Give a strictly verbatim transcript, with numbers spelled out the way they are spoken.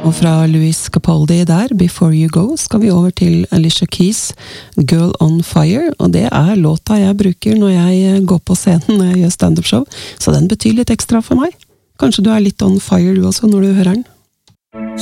Og fra Louis Capaldi der, Before You Go, skal vi over til Alicia Keys, Girl on Fire, og det er låta jeg bruker når jeg går på scenen når jeg gjør stand-up show, så den betyr litt ekstra for meg. Kanskje du er litt on fire du også når du hører den?